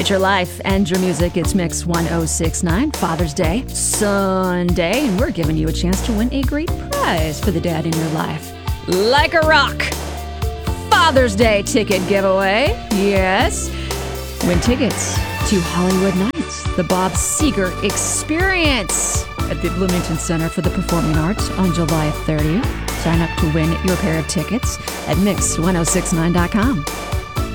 Elevate your life and your music. It's Mix 1069, Father's Day, Sunday, and we're giving you a chance to win a great prize for the dad in your life. Like a rock, Father's Day ticket giveaway. Yes. Win tickets to Hollywood Nights, the Bob Seger Experience at the Bloomington Center for the Performing Arts on July 30th. Sign up to win your pair of tickets at Mix1069.com.